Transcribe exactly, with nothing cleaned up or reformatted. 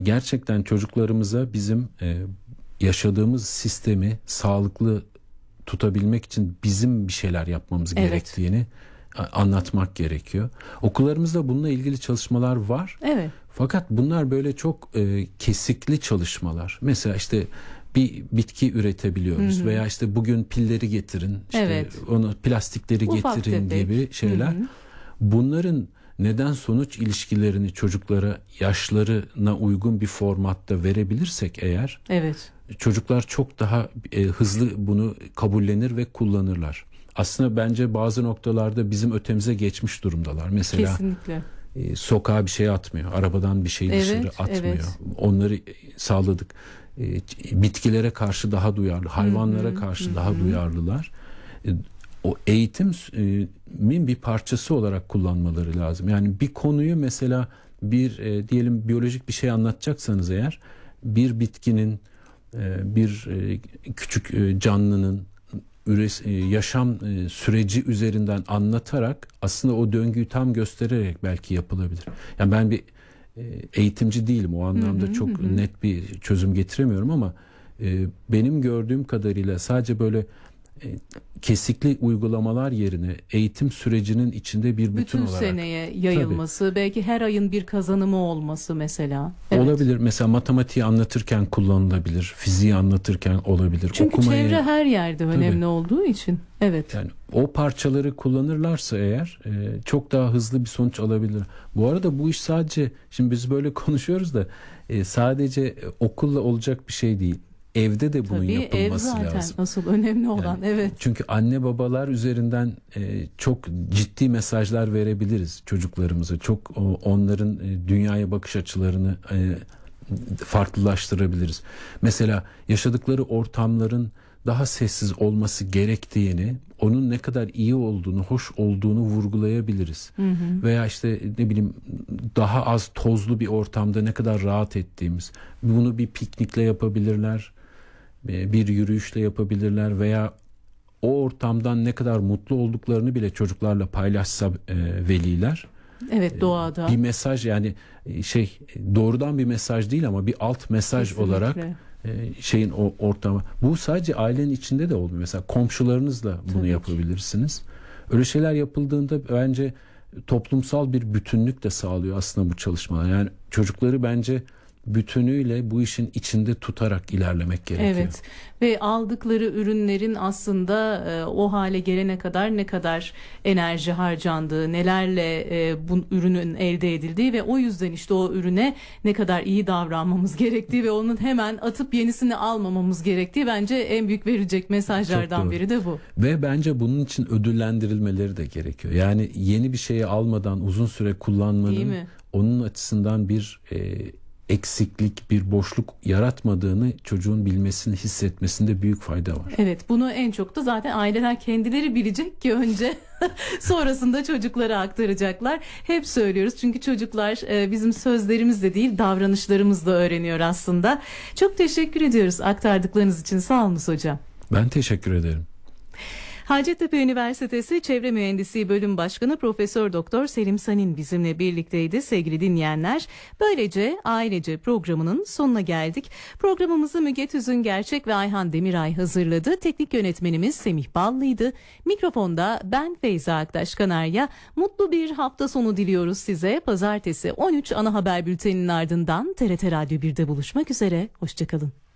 gerçekten çocuklarımıza bizim e, yaşadığımız sistemi sağlıklı tutabilmek için bizim bir şeyler yapmamız Evet. gerektiğini a- anlatmak gerekiyor. Okullarımızda bununla ilgili çalışmalar var. Evet. Fakat bunlar böyle çok e, kesikli çalışmalar. Mesela işte bir bitki üretebiliyoruz Hı hı. veya işte bugün pilleri getirin, işte Evet. onu plastikleri Ufak getirin tefek. gibi şeyler. Hı hı. Bunların neden sonuç ilişkilerini çocuklara yaşlarına uygun bir formatta verebilirsek eğer, Evet. çocuklar çok daha e, hızlı bunu kabullenir ve kullanırlar. Aslında bence bazı noktalarda bizim ötemize geçmiş durumdalar. Mesela Kesinlikle. e, sokağa bir şey atmıyor, arabadan bir şey Evet, dışarı atmıyor. evet. Onları e, sağladık. E, bitkilere karşı daha duyarlı, hayvanlara Hı hı, karşı hı daha hı. duyarlılar. E, o eğitimin bir parçası olarak kullanmaları lazım. Yani bir konuyu mesela bir e, diyelim biyolojik bir şey anlatacaksanız eğer, bir bitkinin e, bir e, küçük e, canlının üres, e, yaşam e, süreci üzerinden anlatarak aslında o döngüyü tam göstererek belki yapılabilir. Yani ben bir e, eğitimci değilim, o anlamda Hı hı, çok hı. net bir çözüm getiremiyorum ama e, benim gördüğüm kadarıyla sadece böyle e, kesikli uygulamalar yerine eğitim sürecinin içinde bir bütün, Bütün olarak seneye yayılması, belki her ayın bir kazanımı olması mesela. Evet. olabilir. Mesela matematiği anlatırken kullanılabilir, fiziği anlatırken olabilir. Çünkü Okumayı, çevre her yerde önemli Tabii. olduğu için. Evet. yani o parçaları kullanırlarsa eğer e, çok daha hızlı bir sonuç alabilir. Bu arada bu iş sadece, şimdi biz böyle konuşuyoruz da e, sadece e, okulla olacak bir şey değil. Evde de bunun Tabii ev yapılması zaten lazım. asıl önemli olan. Yani Evet. çünkü anne babalar üzerinden e, çok ciddi mesajlar verebiliriz çocuklarımıza. Çok o, onların e, dünyaya bakış açılarını e, farklılaştırabiliriz. Mesela yaşadıkları ortamların daha sessiz olması gerektiğini, onun ne kadar iyi olduğunu, hoş olduğunu vurgulayabiliriz. Hı hı. Veya işte ne bileyim daha az tozlu bir ortamda ne kadar rahat ettiğimiz. Bunu bir piknikle yapabilirler, bir yürüyüşle yapabilirler veya o ortamdan ne kadar mutlu olduklarını bile çocuklarla paylaşsa e, veliler, Evet, doğada. bir mesaj, yani e, şey doğrudan bir mesaj değil ama bir alt mesaj Kesinlikle. olarak e, şeyin o ortama. Bu sadece ailenin içinde de olmuyor. Mesela komşularınızla bunu Tabii ki. yapabilirsiniz. Öyle şeyler yapıldığında bence toplumsal bir bütünlük de sağlıyor aslında bu çalışmalar. Yani çocukları bence bütünüyle bu işin içinde tutarak ilerlemek gerekiyor. Evet, ve aldıkları ürünlerin aslında e, o hale gelene kadar ne kadar enerji harcandığı, nelerle e, bu ürünün elde edildiği ve o yüzden işte o ürüne ne kadar iyi davranmamız gerektiği ve onun hemen atıp yenisini almamamız gerektiği bence en büyük verilecek mesajlardan doğru. biri de bu. Ve bence bunun için ödüllendirilmeleri de gerekiyor. Yani yeni bir şeyi almadan uzun süre Değil kullanmanın mi? onun açısından bir e, eksiklik, bir boşluk yaratmadığını çocuğun bilmesini, hissetmesinde büyük fayda var. Evet, bunu en çok da zaten aileler kendileri bilecek ki önce sonrasında çocuklara aktaracaklar. Hep söylüyoruz çünkü çocuklar e, bizim sözlerimizle değil davranışlarımızla öğreniyor aslında. Çok teşekkür ediyoruz aktardıklarınız için, sağ olunuz hocam. Ben teşekkür ederim. Hacettepe Üniversitesi Çevre Mühendisliği Bölüm Başkanı Profesör Doktor Selim Sanin bizimle birlikteydi sevgili dinleyenler. Böylece Ailece programının sonuna geldik. Programımızı Müge Tüzün Gerçek ve Ayhan Demiray hazırladı. Teknik yönetmenimiz Semih Ballı'ydı. Mikrofonda ben Feyza Aktaş Kanarya. Mutlu bir hafta sonu diliyoruz size. Pazartesi on üç ana haber bülteninin ardından T R T Radyo birde buluşmak üzere. Hoşçakalın.